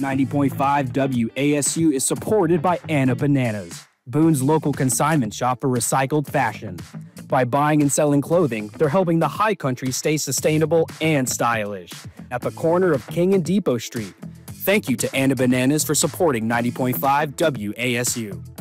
90.5 WASU is supported by Anna Bananas, Boone's local consignment shop for recycled fashion. By buying and selling clothing, they're helping the high country stay sustainable and stylish. At the corner of King and Depot Street. Thank you to Anna Bananas for supporting 90.5 WASU.